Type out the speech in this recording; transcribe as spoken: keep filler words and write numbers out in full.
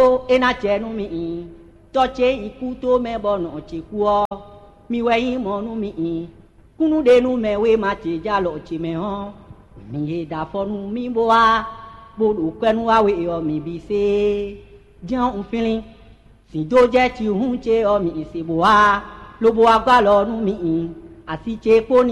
o ena chenu mi toche ikuto me bono chikuo mi we monu mi kunu de nu me we ma ti jalo chi me ho mi da fonu mi boa bodu kwenu wa we o mi bi se jan un feeling si do je ti hun che o mi se boa lo boa gba lo nu mi asi che ko